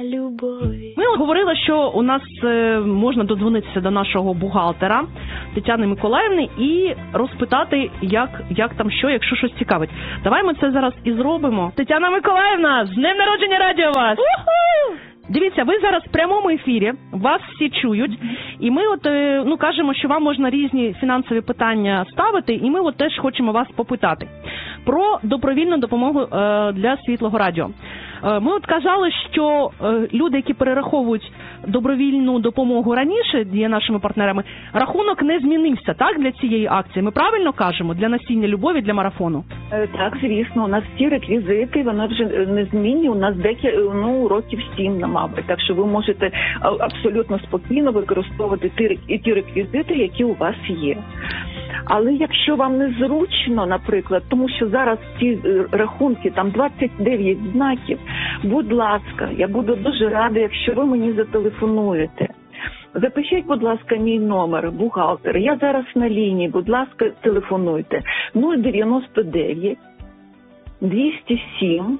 любові. Ми говорили, що у нас можна додзвонитися до нашого бухгалтера Тетяни Миколаївни і розпитати, як там що, якщо щось цікавить. Давай ми це зараз і зробимо. Тетяна Миколаївна, з днем народження радіо вас! Дивіться, ви зараз в прямому ефірі, вас всі чують, і ми кажемо, що вам можна різні фінансові питання ставити, і ми теж хочемо вас попитати про добровільну допомогу для Світлого радіо. Ми казали, що люди, які перераховують добровільну допомогу раніше, є нашими партнерами, рахунок не змінився, так, для цієї акції? Ми правильно кажемо? Для насіння любові, для марафону? Так, звісно, у нас всі реквізити, вона вже не змінює, у нас років 7, мабуть, так що ви можете абсолютно спокійно використовувати ті реквізити, які у вас є. Але якщо вам незручно, наприклад, тому що зараз ці рахунки, там 29 знаків, будь ласка, я буду дуже рада, якщо ви мені зателефонуєте. Запишіть, будь ласка, мій номер, бухгалтер. Я зараз на лінії, будь ласка, телефонуйте. 099 207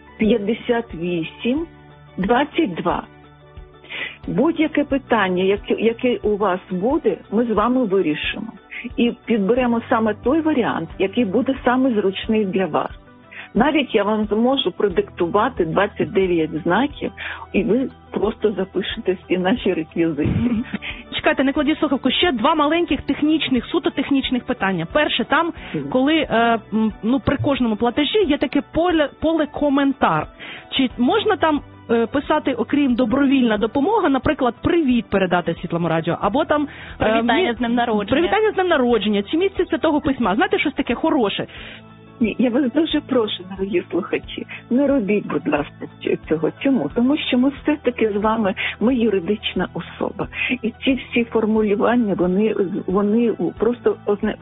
58 22. Будь-яке питання, яке у вас буде, ми з вами вирішимо. І підберемо саме той варіант, який буде саме зручний для вас. Навіть я вам зможу продиктувати 29 знаків, і ви просто запишете всі наші реквізити. Чекайте, не кладіть слухавку. Ще два маленьких суто технічних питання. Перше, там, коли при кожному платежі є таке поле коментар. Чи можна там писати, окрім добровільна допомога, наприклад, привіт передати Світлому радіо, або там привітання з днем народження. Привітання з днем народження, чи місце Святого Письма. Знаєте, щось таке хороше. Ні, я вас дуже прошу, дорогі слухачі, не робіть, будь ласка, цього. Чому? Тому що ми все-таки з вами, ми юридична особа. І ці всі формулювання, вони просто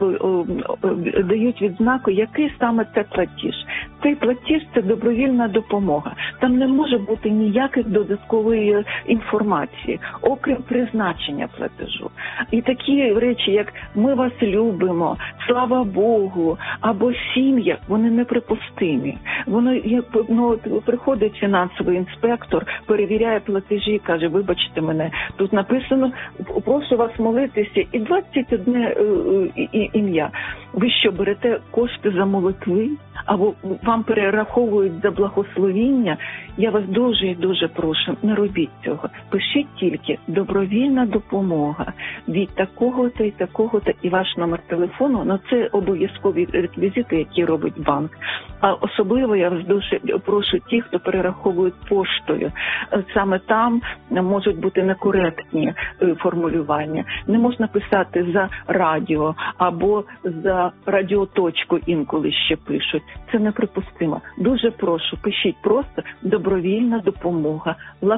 дають відзнаку, який саме це платіж. Цей платіж – це добровільна допомога. Там не може бути ніяких додаткової інформації, окрім призначення платежу. І такі речі, як «ми вас любимо», «слава Богу» або «сім'я», вони неприпустимі. Приходить фінансовий інспектор, перевіряє платежі і каже, вибачте мене, тут написано, прошу вас молитися, і 21 ім'я. Ви що, берете кошти за молитви? Або вам перераховують за благословіння? Я вас дуже і дуже прошу, не робіть цього. Пишіть тільки «добровільна допомога» від такого-то і такого-то, і ваш номер телефону, це обов'язкові реквізити, які робить банк. А особливо я вас дуже прошу ті, хто перераховують поштою. Саме там можуть бути некоректні формулювання. Не можна писати за радіо або за радіоточку інколи ще пишуть. Це неприпустимо. Дуже прошу, пишіть просто «добровільна допомога»